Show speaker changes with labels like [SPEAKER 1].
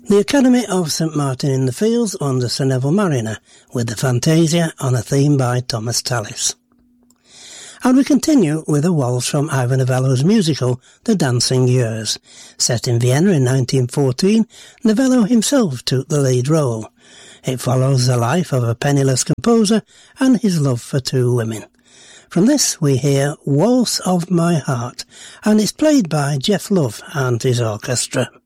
[SPEAKER 1] The Academy of St Martin in the Fields under Sir Neville Marriner, with the Fantasia on a theme by Thomas Tallis. And we continue with a waltz from Ivor Novello's musical The Dancing Years. Set in Vienna in 1914, Novello himself took the lead role. It follows the life of a penniless composer and his love for two women. From this we hear Waltz of My Heart, and it's played by Jeff Love and his orchestra.